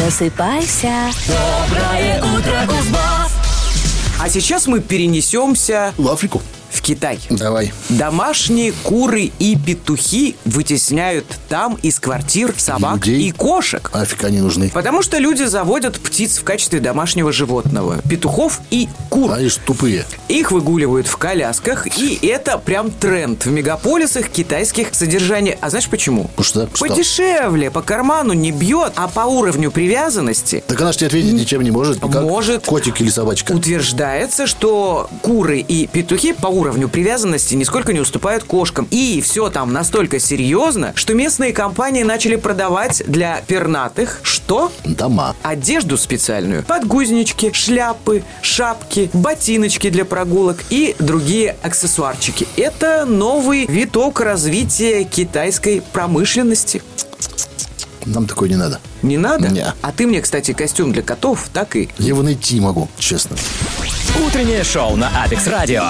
Просыпайся. Доброе утро, Кузбасс! А сейчас мы перенесемся В Африку. в Китай. Давай. Домашние куры и петухи вытесняют там из квартир собак Людей? и кошек. Нафиг они нужны. Потому что люди заводят птиц в качестве домашнего животного. Петухов и кур. Они ж тупые. Их выгуливают в колясках, и это прям тренд в мегаполисах китайских содержаний. А знаешь почему? Ну что? Подешевле, по карману не бьет, а по уровню привязанности Так она ж тебе ответить ничем не может. Никак. Может. Котик или собачка. утверждается, что куры и петухи по уровню привязанности нисколько не уступают кошкам. И все там настолько серьезно, что местные компании начали продавать для пернатых что? Дома. Одежду специальную. Подгузнички, шляпы, шапки, ботиночки для прогулок и другие аксессуарчики. Это новый виток развития китайской промышленности. Нам такое не надо. Не надо? Не. А ты мне, кстати, костюм для котов так и... Я его найти могу, честно. Утреннее шоу на Алекс Радио.